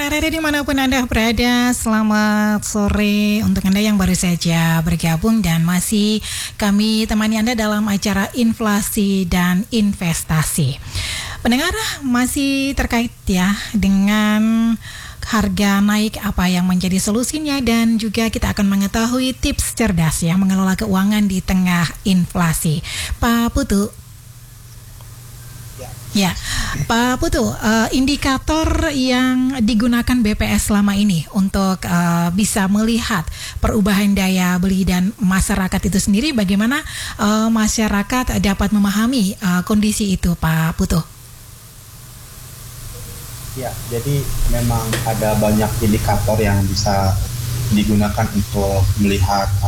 Pendengar radio dimanapun Anda berada, selamat sore untuk Anda yang baru saja bergabung dan masih kami temani Anda dalam acara inflasi dan investasi. Pendengar, masih terkait ya dengan harga naik, apa yang menjadi solusinya, dan juga kita akan mengetahui tips cerdas ya mengelola keuangan di tengah inflasi. Pak Putu. Ya, Pak Putu, indikator yang digunakan BPS selama ini untuk bisa melihat perubahan daya beli dan masyarakat itu sendiri, bagaimana masyarakat dapat memahami kondisi itu, Pak Putu? Ya, jadi memang ada banyak indikator yang bisa digunakan untuk melihat